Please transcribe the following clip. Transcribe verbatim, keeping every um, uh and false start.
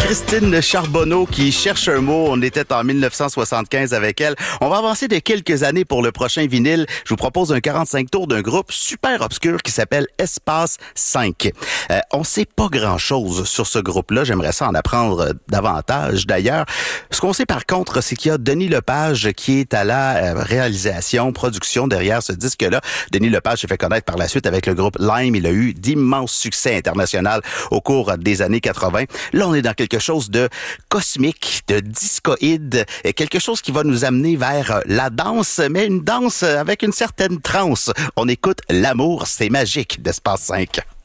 Christine Charbonneau qui cherche un mot. On était en dix-neuf cent soixante-quinze avec elle. On va avancer de quelques années pour le prochain vinyle. Je vous propose un quarante-cinq tours d'un groupe super obscur qui s'appelle Espace cinq. Euh, on sait pas grand-chose sur ce groupe-là. J'aimerais ça en apprendre davantage. D'ailleurs, ce qu'on sait par contre, c'est qu'il y a Denis Lepage qui est à la réalisation, production derrière ce disque-là. Denis Lepage s'est fait connaître par la suite avec le groupe Lime. Il a eu d'immenses succès internationaux au cours des années quatre-vingt. Là, on est dans quelque chose de cosmique, de discoïde, et quelque chose qui va nous amener vers la danse, mais une danse avec une certaine transe. On écoute L'amour, c'est magique d'Espace cinq.